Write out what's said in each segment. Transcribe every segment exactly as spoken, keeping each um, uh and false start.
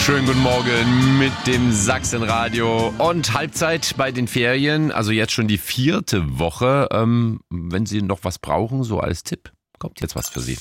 Schönen guten Morgen mit dem Sachsenradio und Halbzeit bei den Ferien, also jetzt schon die vierte Woche. Ähm, wenn Sie noch was brauchen, so als Tipp, kommt jetzt was für Sie.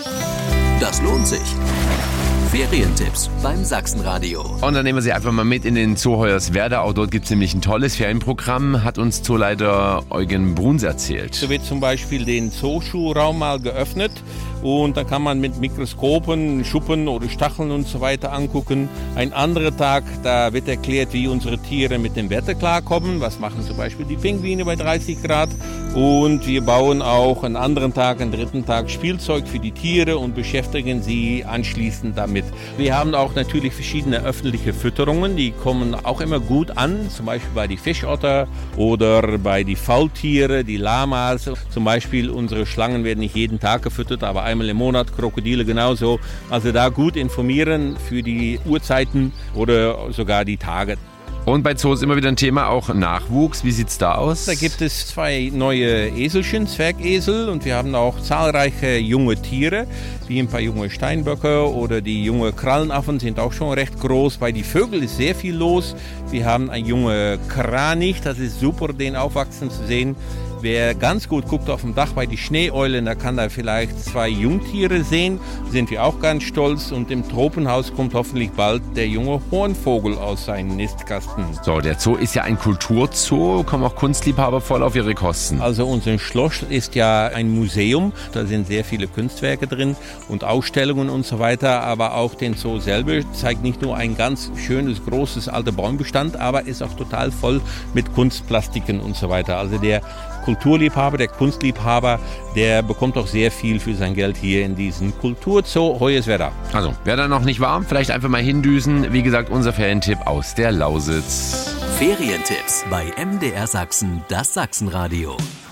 Das lohnt sich. Ferientipps beim Sachsenradio. Und dann nehmen wir Sie einfach mal mit in den Zoo Hoyerswerda. Auch dort gibt es nämlich ein tolles Ferienprogramm, hat uns Zooleiter Eugen Bruns erzählt. So wird zum Beispiel den Zooschuhraum mal geöffnet und dann kann man mit Mikroskopen, Schuppen oder Stacheln und so weiter angucken. Ein anderer Tag, da wird erklärt, wie unsere Tiere mit dem Wetter klarkommen. Was machen zum Beispiel die Pinguine bei dreißig Grad? Und wir bauen auch einen anderen Tag, einen dritten Tag Spielzeug für die Tiere und beschäftigen sie anschließend damit. Wir haben auch natürlich verschiedene öffentliche Fütterungen, die kommen auch immer gut an, zum Beispiel bei die Fischotter oder bei die Faultiere, die Lamas. Zum Beispiel unsere Schlangen werden nicht jeden Tag gefüttert, aber einmal im Monat, Krokodile genauso. Also da gut informieren für die Uhrzeiten oder sogar die Tage. Und bei Zoos immer wieder ein Thema, auch Nachwuchs. Wie sieht's da aus? Da gibt es zwei neue Eselchen, Zwergesel, und wir haben auch zahlreiche junge Tiere, wie ein paar junge Steinböcke oder die junge Krallenaffen sind auch schon recht groß. Bei den Vögeln ist sehr viel los. Wir haben einen junge Kranich, das ist super, den aufwachsen zu sehen. Wer ganz gut guckt auf dem Dach bei den Schneeeulen, da kann da vielleicht zwei Jungtiere sehen, sind wir auch ganz stolz. Und im Tropenhaus kommt hoffentlich bald der junge Hornvogel aus seinem Nistkasten. So, der Zoo ist ja ein Kulturzoo, kommen auch Kunstliebhaber voll auf ihre Kosten. Also unser Schloss ist ja ein Museum, da sind sehr viele Kunstwerke drin und Ausstellungen und so weiter. Aber auch den Zoo selber zeigt nicht nur ein ganz schönes, großes, alter Baumbestand, aber ist auch total voll mit Kunstplastiken und so weiter. Also der Kulturliebhaber, der Kunstliebhaber, der bekommt auch sehr viel für sein Geld hier in diesem Kulturzoo Hoyerswerda. Also, wer da noch nicht war, vielleicht einfach mal hindüsen. Wie gesagt, unser Ferientipp aus der Lausitz. Ferientipps bei M D R Sachsen, das Sachsenradio.